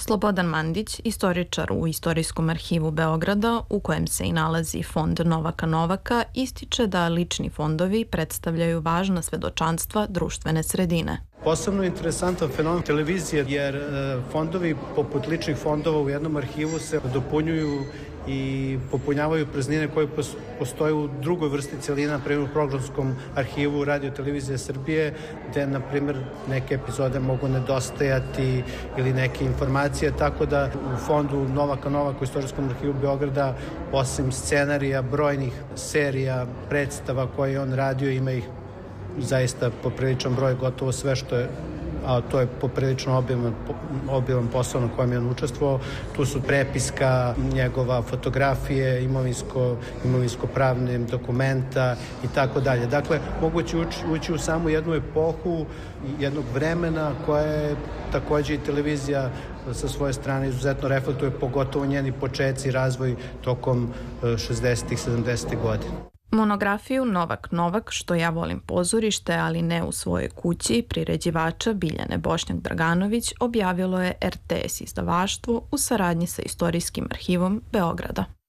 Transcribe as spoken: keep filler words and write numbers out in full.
Slobodan Mandić, istoričar u Istorijskom arhivu Beograda, u kojem se i nalazi fond Novaka Novaka, ističe da lični fondovi predstavljaju važna svedočanstva društvene sredine. Posebno interesantan fenomen televizije jer fondovi poput ličnih fondova u jednom arhivu se dopunjuju i popunjavaju praznine koje postoje u drugoj vrsti celina, na primjer u programskom arhivu Radio Televizije Srbije, gde, na primjer, neke epizode mogu nedostajati ili neke informacije, tako da u fondu Novaka Novaka u Istorijskom arhivu Beograda, osim scenarija, brojnih serija, predstava koje on radio, ima ih zaista popriličan broj, gotovo sve što je, a to je poprilično obilan, obilan posao na kojem je on učestvovao. Tu su prepiska, njegova fotografije, imovinsko, imovinsko-pravne dokumenta i tako dalje. Dakle, moguće ući, ući u samu jednu epohu, jednog vremena koja je takođe i televizija sa svoje strane izuzetno reflektuje, pogotovo njeni početci i razvoj tokom šezdesetih, sedamdesetih godina. Monografiju Novak Novak, što ja volim pozorište, ali ne u svojoj kući, priređivača Biljane Bošnjak-Draganović objavilo je er te es izdavaštvo u saradnji sa Istorijskim arhivom Beograda.